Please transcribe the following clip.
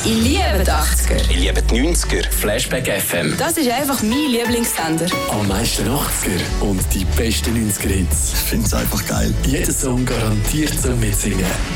Ich liebe die 80er. Ich liebe die 90er. Flashback FM. Das ist einfach mein Lieblingssender. Am meisten 80er und die besten 90er Hits. Ich finde es einfach geil. Jeder Song garantiert zum Mitsingen.